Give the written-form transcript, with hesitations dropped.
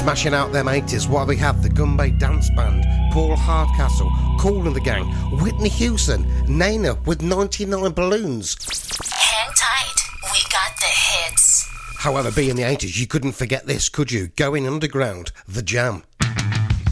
Smashing out them 80s, what we have? The Gumbay Dance Band, Paul Hardcastle, Kool and the Gang, Whitney Houston, Nana with 99 Balloons. Hang tight, we got the hits. However, being the 80s, you couldn't forget this, could you? Going Underground, The Jam.